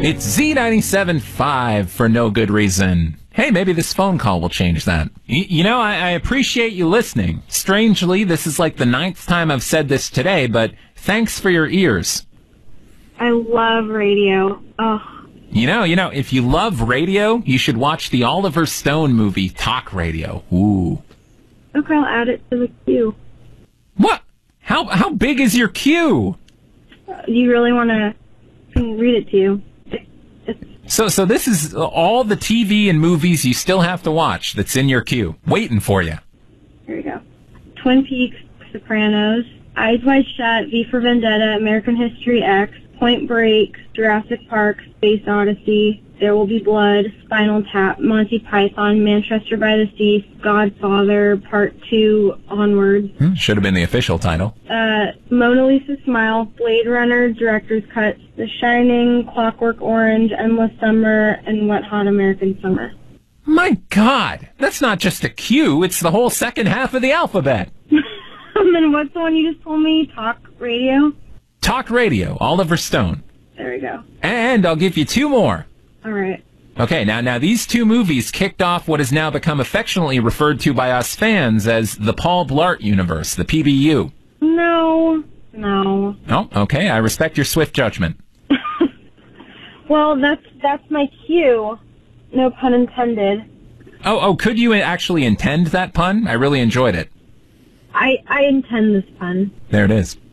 It's Z97.5 for no good reason. Hey, maybe this phone call will change that. I appreciate you listening. Strangely, this is like the 9th time I've said this today, but thanks for your ears. I love radio. Oh. If you love radio, you should watch the Oliver Stone movie, Talk Radio. Ooh. Okay, I'll add it to the queue. What? How big is your queue? Do you really want to read it to you? So this is all the TV and movies you still have to watch that's in your queue, waiting for you. Here we go. Twin Peaks, Sopranos, Eyes Wide Shut, V for Vendetta, American History X, Point Break, Jurassic Park, Space Odyssey, There Will Be Blood, Spinal Tap, Monty Python, Manchester by the Sea, Godfather, Part 2, Onward. Should have been the official title. Mona Lisa Smile, Blade Runner, Director's Cut, The Shining, Clockwork Orange, Endless Summer, and Wet Hot American Summer. My God, that's not just a queue, it's the whole second half of the alphabet. And then what's the one you just told me? Talk Radio? Talk Radio, Oliver Stone. There we go. And I'll give you 2 more. All right. Okay, now these 2 movies kicked off what has now become affectionately referred to by us fans as the Paul Blart Universe, the PBU. No. Oh, okay, I respect your swift judgment. Well, that's my cue. No pun intended. Oh, could you actually intend that pun? I really enjoyed it. I intend this pun. There it is.